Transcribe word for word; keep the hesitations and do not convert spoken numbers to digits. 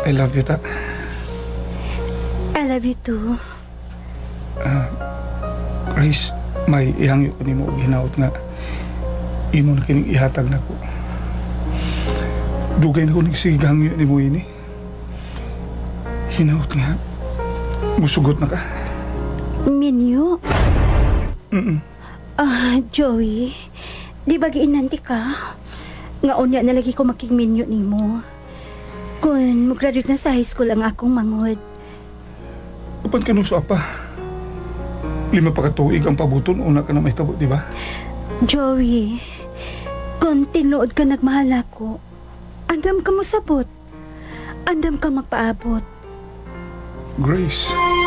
I love you, ta. I love you too. Grace, may ihangyo ko ni mo og hinaot nga imo na kining ihatag na ko. Dugay na ko nagsigangyo ni mo ini. Hinaot nga, musugot na ka. Minyo? Mm-mm. Ah, Joey, di ba giinanti ka? Nga unya na lagi ko makingminyo ni mo. Kung mag-graduate na sa high school ang akong mangod. Kapag ka sa apa, lima pa katuig ang pabuton, una ka na may tabo, di ba? Joey, kung tinuod ka nagmahal ako, andam ka mo sabot. Andam ka magpaabot. Grace,